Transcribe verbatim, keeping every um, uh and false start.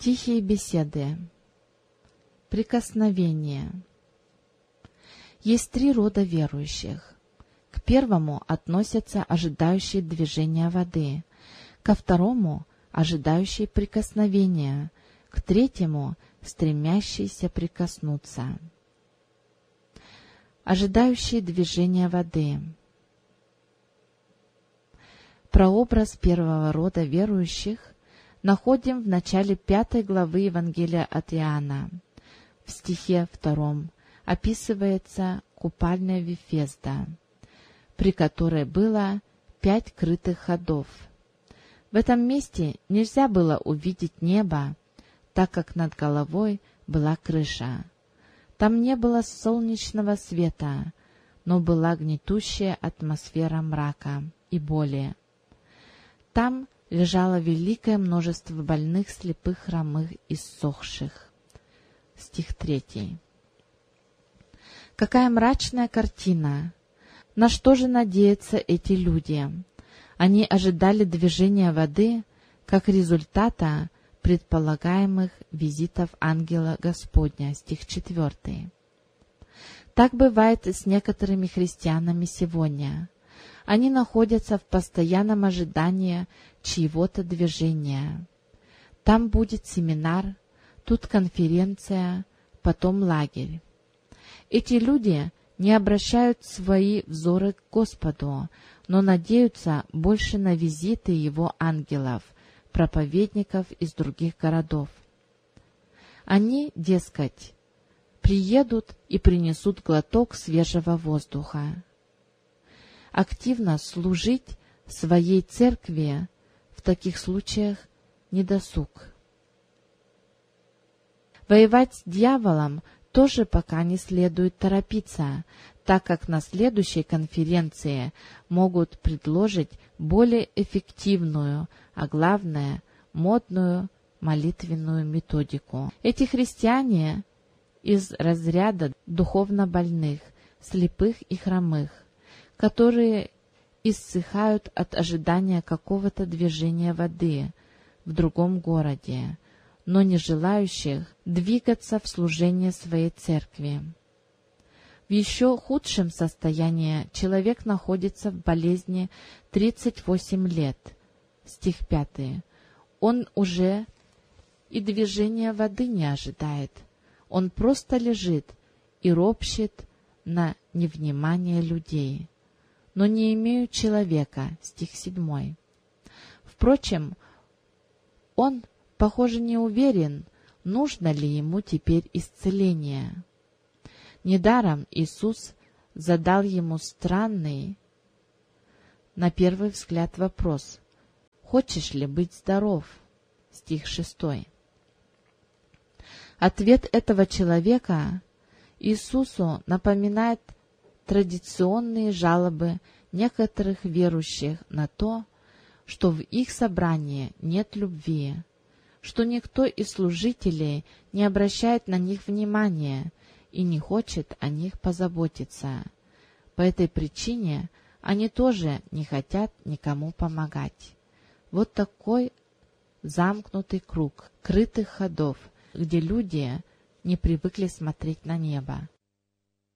Тихие беседы. Прикосновение. Есть три рода верующих. К первому относятся ожидающие движения воды, ко второму — ожидающие прикосновения, к третьему — стремящиеся прикоснуться. Ожидающие движения воды. Прообраз первого рода верующих находим в начале пятой главы Евангелия от Иоанна. В стихе втором описывается купальня Вифезда, при которой было пять крытых ходов. В этом месте нельзя было увидеть небо, так как над головой была крыша. Там не было солнечного света, но была гнетущая атмосфера мрака и боли. Там лежало великое множество больных, слепых, хромых и ссохших. Стих третий. Какая мрачная картина! На что же надеются эти люди? Они ожидали движения воды как результата предполагаемых визитов ангела Господня. Стих четвертый. Так бывает с некоторыми христианами сегодня. Они находятся в постоянном ожидании чьего-то движения. Там будет семинар, тут конференция, потом лагерь. Эти люди не обращают свои взоры к Господу, но надеются больше на визиты Его ангелов, проповедников из других городов. Они, дескать, приедут и принесут глоток свежего воздуха. Активно служить своей церкви в таких случаях недосуг. Воевать с дьяволом тоже пока не следует торопиться, так как на следующей конференции могут предложить более эффективную, а главное, модную молитвенную методику. Эти христиане из разряда духовно больных, слепых и хромых, которые иссыхают от ожидания какого-то движения воды в другом городе, но не желающих двигаться в служение своей церкви. В еще худшем состоянии человек находится в болезни тридцать восемь лет. Стих пятый. Он уже и движения воды не ожидает. Он просто лежит и ропщет на невнимание людей, но не имеют человека. Стих седьмой. Впрочем, он, похоже, не уверен, нужно ли ему теперь исцеление. Недаром Иисус задал ему странный, на первый взгляд, вопрос: «Хочешь ли быть здоров?» Стих шестой. Ответ этого человека Иисусу напоминает традиционные жалобы некоторых верующих на то, что в их собрании нет любви, что никто из служителей не обращает на них внимания и не хочет о них позаботиться. По этой причине они тоже не хотят никому помогать. Вот такой замкнутый круг крытых ходов, где люди не привыкли смотреть на небо.